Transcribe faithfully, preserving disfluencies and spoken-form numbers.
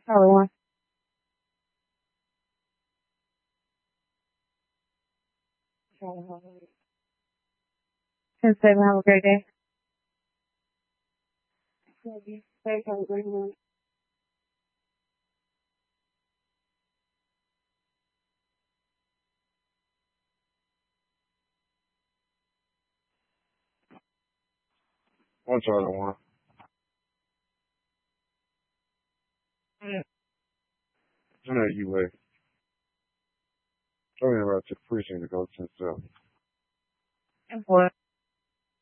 Probably one. Ten seven. Have a great day. Love you. Thanks. Have a great one. One Charlie one. Yeah. You know you way. I mean, about to the precinct to go to the cell. And what?